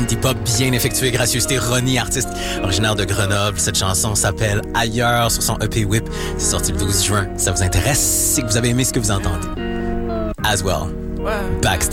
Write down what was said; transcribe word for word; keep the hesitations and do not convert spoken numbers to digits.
indie pop bien effectué, gracieuseté Ronnie, artiste originaire de Grenoble. Cette chanson s'appelle Ailleurs sur son E P Whip. C'est sorti le douze juin. Ça vous intéresse? C'est que vous avez aimé ce que vous entendez. As well. Ouais. Backstage.